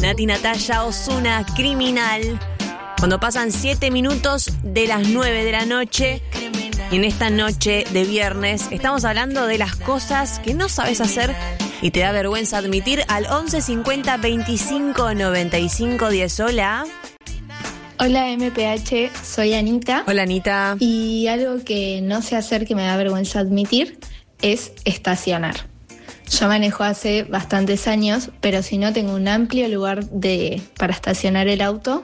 Nati Natalia, Ozuna, Criminal. Cuando pasan 7 minutos de las 9 de la noche. Y en esta noche de viernes estamos hablando de las cosas que no sabes hacer y te da vergüenza admitir al 11 50 25 95 10. Hola. Hola MPH, soy Anita. Hola Anita. Y algo que no sé hacer que me da vergüenza admitir es estacionar. Yo manejo hace bastantes años, pero si no tengo un amplio lugar para estacionar el auto,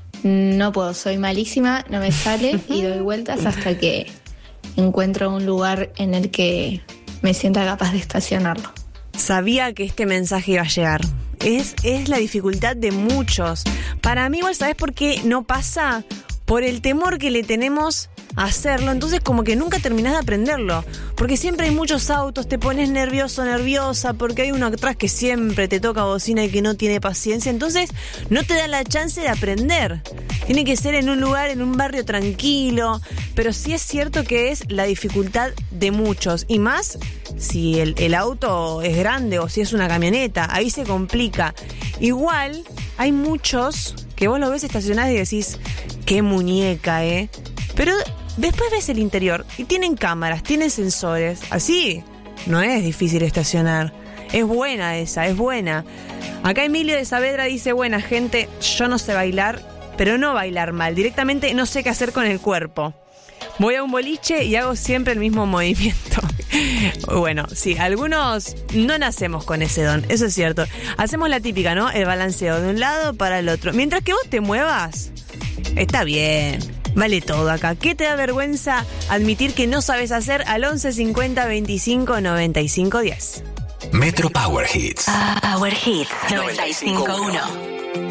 no puedo, soy malísima, no me sale y doy vueltas hasta que encuentro un lugar en el que me sienta capaz de estacionarlo. Sabía que este mensaje iba a llegar. Es la dificultad de muchos. Para mí, igual, ¿sabes por qué no pasa? Por el temor que le tenemos a hacerlo. Entonces como que nunca terminás de aprenderlo. Porque siempre hay muchos autos, te pones nervioso, nerviosa, porque hay uno atrás que siempre te toca bocina y que no tiene paciencia. Entonces no te da la chance de aprender. Tiene que ser en un lugar, en un barrio tranquilo. Pero sí es cierto que es la dificultad de muchos. Y más si el auto es grande o si es una camioneta. Ahí se complica. Igual hay muchos que vos lo ves estacionados y decís, qué muñeca, Pero después ves el interior y tienen cámaras, tienen sensores. Así no es difícil estacionar. Es buena esa, es buena. Acá Emilio de Saavedra dice, buena gente, yo no sé bailar, pero no bailar mal. Directamente no sé qué hacer con el cuerpo. Voy a un boliche y hago siempre el mismo movimiento. Bueno, sí, algunos no nacemos con ese don, eso es cierto. Hacemos la típica, ¿no? El balanceo de un lado para el otro. Mientras que vos te muevas, está bien. Vale todo acá. ¿Qué te da vergüenza admitir que no sabes hacer? Al 11 50 25 95 10. Metro Power Hits. Power Hits 95.1.